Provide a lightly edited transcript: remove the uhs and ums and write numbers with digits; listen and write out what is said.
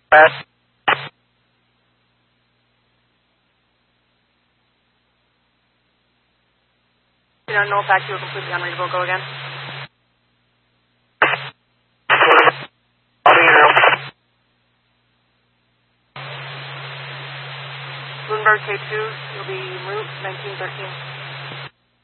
No fact you were completely unreadable. Go again. Bloomberg K2, you'll be route 1913.